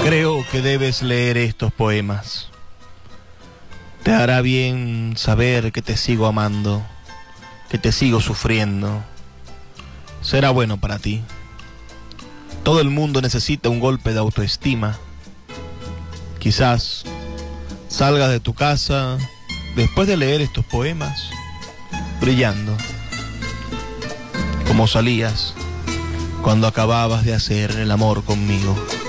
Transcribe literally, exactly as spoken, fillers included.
Creo que debes leer estos poemas. Te hará bien saber que te sigo amando, que te sigo sufriendo. Será bueno para ti. Todo el mundo necesita un golpe de autoestima. Quizás salgas de tu casa después de leer estos poemas brillando, como salías cuando acababas de hacer el amor conmigo.